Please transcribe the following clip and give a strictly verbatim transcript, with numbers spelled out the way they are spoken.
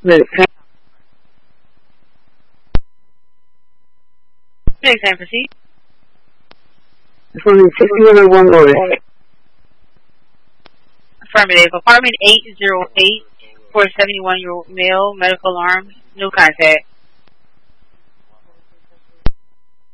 Next time, proceed. From sixty-one oh one Lotus. Affirmative. Apartment eight oh eight for a seventy-one-year-old male, medical alarm, no contact.